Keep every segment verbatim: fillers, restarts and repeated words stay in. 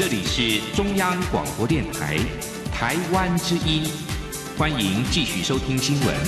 这里是中央广播电台台湾之音，欢迎继续收听新闻。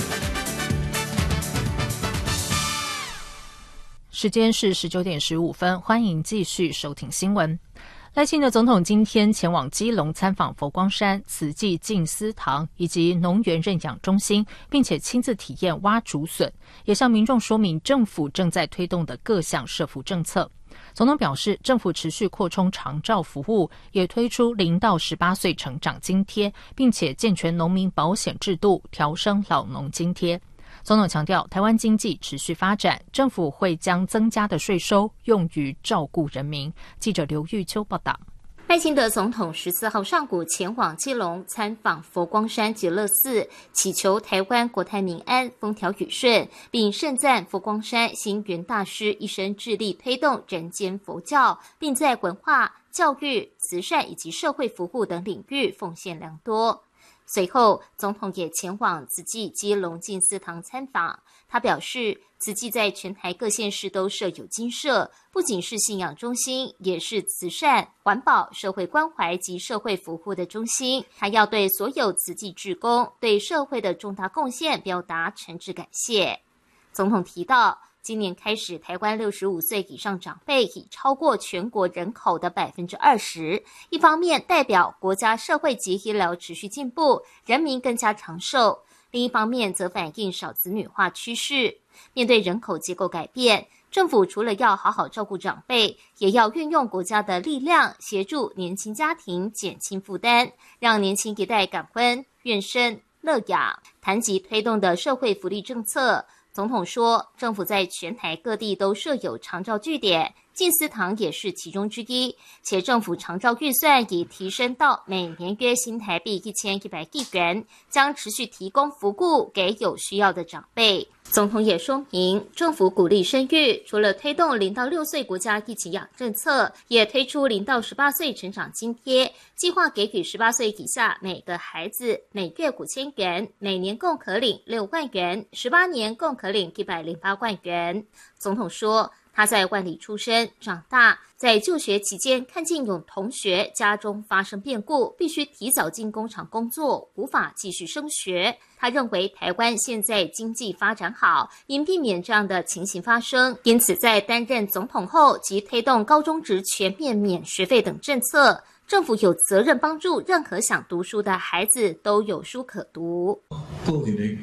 时间是十九点十五分，欢迎继续收听新闻。赖清德总统今天前往基隆参访佛光山慈济静思堂以及农园认养中心，并且亲自体验挖竹笋，也向民众说明政府正在推动的各项社福政策。总统表示，政府持续扩充长照服务，也推出零到十八岁成长津贴，并且健全农民保险制度，调升老农津贴。总统强调，台湾经济持续发展，政府会将增加的税收用于照顾人民。记者刘玉秋报道。 赖清德总统十四号上午前往基隆参访佛光山极乐寺，祈求台湾国泰民安、风调雨顺，并盛赞佛光山星云大师一生致力推动人间佛教，并在文化、教育、慈善以及社会服务等领域奉献良多。随后，总统也前往慈济基隆静思堂参访。他表示，慈济在全台各县市都设有精舍，不仅是信仰中心，也是慈善、环保、社会关怀及社会服务的中心。他要对所有慈济志工对社会的重大贡献表达诚挚感谢。总统提到，今年开始，台湾六十五岁以上长辈已超过全国人口的 百分之二十。一方面代表国家社会及医疗持续进步，人民更加长寿；另一方面则反映少子女化趋势。面对人口结构改变，政府除了要好好照顾长辈，也要运用国家的力量，协助年轻家庭减轻负担，让年轻一代感恩、愿生、乐养。谈及推动的社会福利政策，总统说，政府在全台各地都设有长照据点，静思堂也是其中之一，且政府长照预算已提升到每年约新台币一千一百亿元，将持续提供服务给有需要的长辈。总统也说明，政府鼓励生育，除了推动零到六岁国家一起养政策，也推出零到十八岁成长津贴，计划给予十八岁以下每个孩子每月五千元，每年共可领六万元，十八年共可领一百零八万元。总统说，他在万里出生长大，在就学期间看见有同学家中发生变故，必须提早进工厂工作，无法继续升学。他认为台湾现在经济发展好，应避免这样的情形发生，因此在担任总统后即推动高中职全面免学费等政策，政府有责任帮助任何想读书的孩子都有书可读。